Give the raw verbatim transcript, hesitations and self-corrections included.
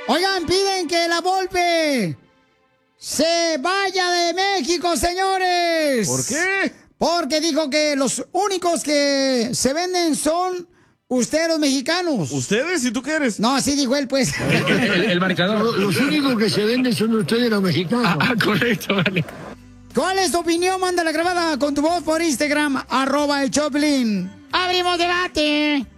Oigan, piden que la Volpe se vaya de México, señores. ¿Por qué? Porque dijo que los únicos que se venden son ustedes los mexicanos. ¿Ustedes? ¿Y tú qué eres? No, así dijo él, pues. El, el, el marcador. Los, los únicos que se venden son ustedes los mexicanos. Ah, ah, correcto, vale. ¿Cuál es tu opinión? Mándala grabada con tu voz por Instagram, arroba el Choplin. ¡Abrimos debate!